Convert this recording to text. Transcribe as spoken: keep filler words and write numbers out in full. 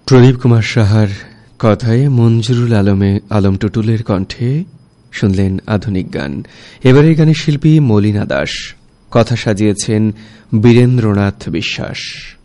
প্রদীপ কুমার সাহার কথায় মঞ্জুরুল আলমে আলম টুটুলের কণ্ঠে শুনলেন আধুনিক গান। এবারের গানের শিল্পী মলিনা দাস, কথা সাজিয়েছেন বীরেন্দ্রনাথ বিশ্বাস।